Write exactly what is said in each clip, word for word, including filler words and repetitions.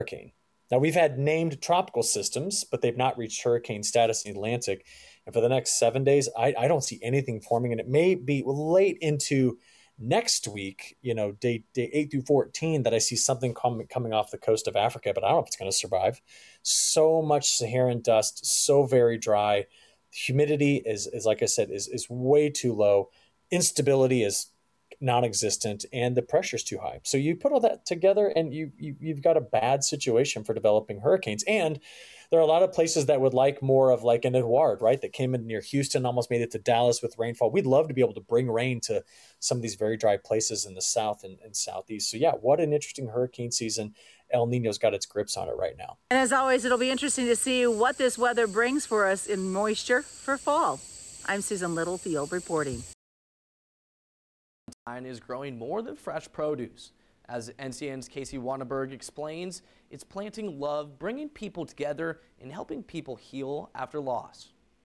hurricane. Now, we've had named tropical systems, but they've not reached hurricane status in the Atlantic. And for the next seven days, I, I don't see anything forming. And it may be late into next week, you know, day, day eight through fourteen, that I see something com- coming off the coast of Africa, but I don't know if it's going to survive. So much Saharan dust, so very dry. Humidity is, is like I said, is, is way too low. Instability is non-existent, and the pressure's too high. So you put all that together and you, you you've got a bad situation for developing hurricanes. And there are a lot of places that would like more of like an Edouard, right? That came in near Houston, almost made it to Dallas with rainfall. We'd love to be able to bring rain to some of these very dry places in the south and, and southeast. So yeah, what an interesting hurricane season. El Nino's got its grips on it right now. And as always, it'll be interesting to see what this weather brings for us in moisture for fall. I'm Susan Littlefield reporting. Is growing more than fresh produce. As N C N's Casey Wanenberg explains, it's planting love, bringing people together, and helping people heal after loss.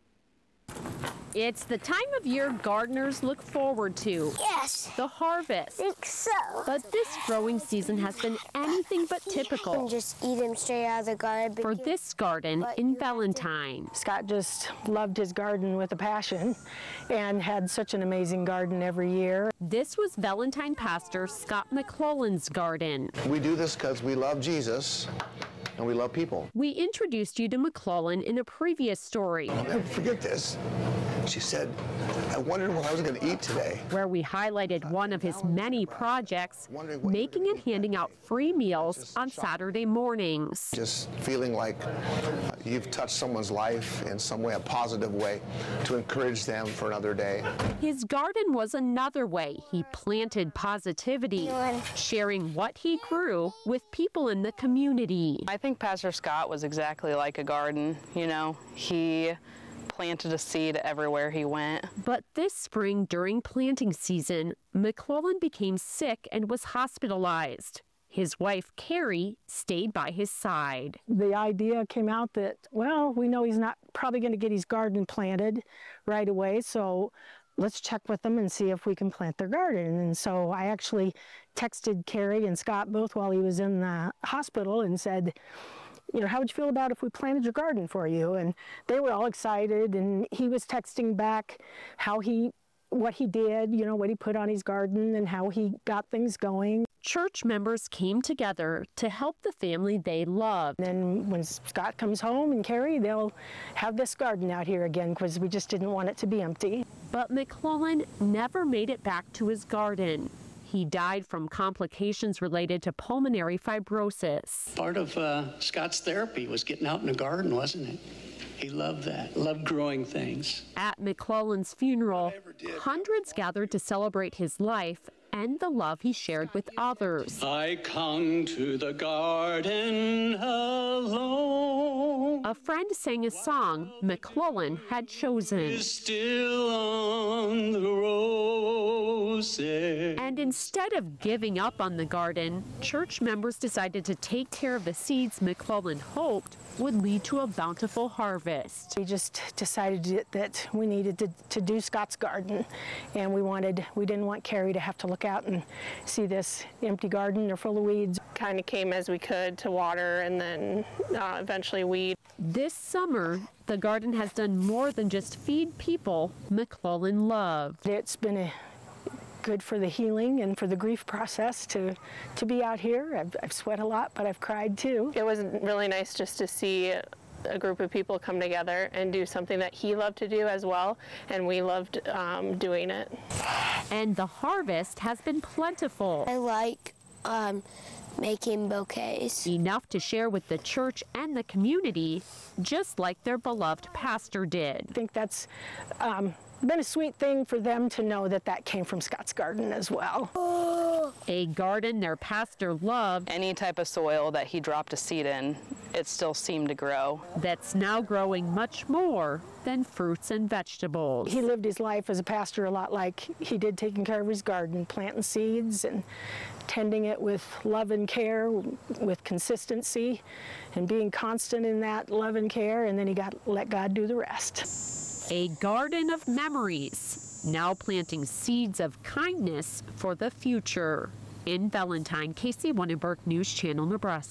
It's the time of year gardeners look forward to. Yes. The harvest. I think so. But this growing season has been anything but typical. You can just eat them straight out of the garden. For this garden in Valentine. Scott just loved his garden with a passion and had such an amazing garden every year. This was Valentine pastor Scott McClellan's garden. We do this because we love Jesus and we love people. We introduced you to McClellan in a previous story. I'll never forget this. She said, I wondered what I was going to eat today. Where we highlighted one of his many projects, making and handing out free meals on Saturday mornings. Just feeling like you've touched someone's life in some way, a positive way, to encourage them for another day. His garden was another way he planted positivity, sharing what he grew with people in the community. I think Pastor Scott was exactly like a garden, you know. He planted a seed everywhere he went. But this spring, during planting season, McClellan became sick and was hospitalized. His wife, Carrie, stayed by his side. The idea came out that, well, we know he's not probably going to get his garden planted right away, so let's check with them and see if we can plant their garden. And so I actually texted Carrie and Scott both while he was in the hospital and said, you know, how would you feel about if we planted your garden for you? And they were all excited, and he was texting back how he, what he did, you know, what he put on his garden and how he got things going. Church members came together to help the family they loved. And then when Scott comes home and Carrie, they'll have this garden out here again because we just didn't want it to be empty. But McClellan never made it back to his garden. He died from complications related to pulmonary fibrosis. Part of uh, Scott's therapy was getting out in the garden, wasn't it? He loved that, loved growing things. At McClellan's funeral, hundreds gathered to celebrate his life and the love he shared with others. I come to the garden alone. A friend sang a song McClellan had chosen. Still on the roses. And instead of giving up on the garden, church members decided to take care of the seeds McClellan hoped would lead to a bountiful harvest. We just decided that we needed to, to do Scott's garden, and we wanted, we didn't want Carrie to have to look out and see this empty garden or full of weeds. Kind of came as we could to water and then uh, eventually weed. This summer, the garden has done more than just feed people McClellan loved. It's been a good for the healing and for the grief process to to be out here. I've, I've sweat a lot, but I've cried too. It was really nice just to see a group of people come together and do something that he loved to do as well, and we loved um, doing it. And the harvest has been plentiful. I like um, making bouquets. Enough to share with the church and the community, just like their beloved pastor did. I think that's um, been a sweet thing for them to know that that came from Scott's garden as well. A garden their pastor loved. Any type of soil that he dropped a seed in, it still seemed to grow. That's now growing much more than fruits and vegetables. He lived his life as a pastor a lot like he did, taking care of his garden, planting seeds and tending it with love and care, with consistency, and being constant in that love and care, and then he got let God do the rest. A garden of memories, now planting seeds of kindness for the future. In Valentine, Casey Wanenberg, News Channel, Nebraska.